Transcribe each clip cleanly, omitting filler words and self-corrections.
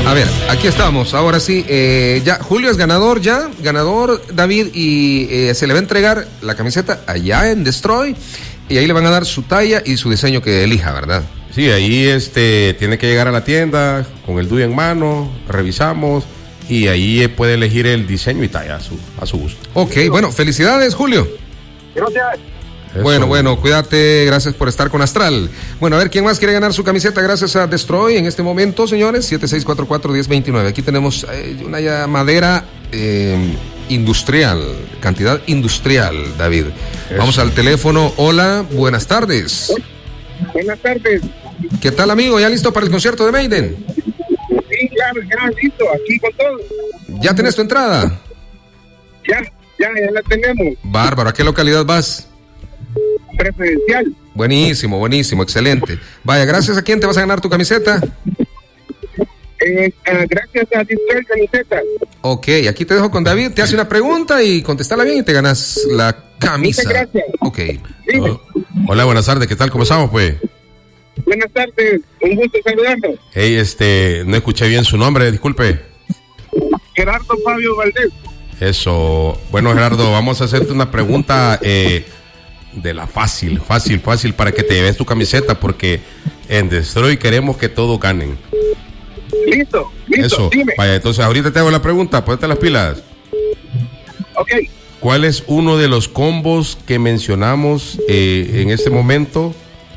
A ver, aquí estamos, ahora sí, ya, Julio es ganador David, y se le va a entregar la camiseta allá en Destroy, y ahí le van a dar su talla y su diseño que elija, ¿verdad? Sí, ahí tiene que llegar a la tienda con el DUI en mano, revisamos, y ahí puede elegir el diseño y talla a su gusto. Ok, bueno, felicidades, Julio. Gracias. Eso. Bueno, cuídate, gracias por estar con Astral. Bueno, a ver, ¿quién más quiere ganar su camiseta gracias a Destroy en este momento, señores? 7644-1029. Aquí tenemos una madera industrial, cantidad industrial, David. Eso. Vamos al teléfono. Hola, buenas tardes. Buenas tardes. ¿Qué tal, amigo? ¿Ya listo para el concierto de Maiden? Sí, claro, ya listo, aquí con todo. ¿Ya tenés tu entrada? Ya la tenemos. Bárbaro, ¿a qué localidad vas? Preferencial. Buenísimo, excelente. Vaya, gracias a quién te vas a ganar tu camiseta. Gracias a Destroy Camiseta. Ok, aquí te dejo con David, te hace una pregunta y contestala bien y te ganas la camisa. Muchas gracias. Ok. Hola, buenas tardes, ¿qué tal? ¿Cómo estamos, pues? Buenas tardes, un gusto saludarlo. Hey, no escuché bien su nombre, disculpe. Gerardo Fabio Valdés. Eso, bueno, Gerardo, vamos a hacerte una pregunta de la fácil, para que te lleves tu camiseta, porque en Destroy queremos que todos ganen. Listo, eso, dime. Vaya, entonces ahorita te hago la pregunta, ponte las pilas. Ok. ¿Cuál es uno de los combos que mencionamos en este momento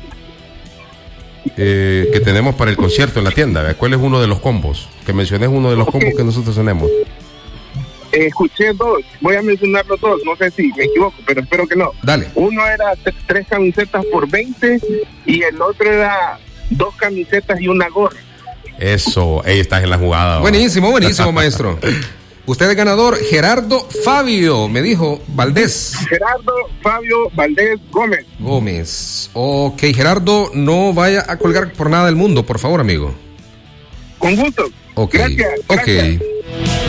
que tenemos para el concierto en la tienda? ¿Cuál es uno de los combos? Que menciones uno de los combos que nosotros tenemos. Escuché dos, voy a mencionar los dos, no sé si me equivoco, pero espero que no. Dale. Uno era 3 camisetas por 20 y el otro era 2 camisetas y una gorra. Eso, ahí estás en la jugada. Buenísimo, maestro. Usted es ganador, Gerardo Fabio, me dijo Valdés. Gerardo Fabio Valdés Gómez. Ok, Gerardo, no vaya a colgar por nada del mundo, por favor, amigo. Con gusto. Ok. Gracias. Ok.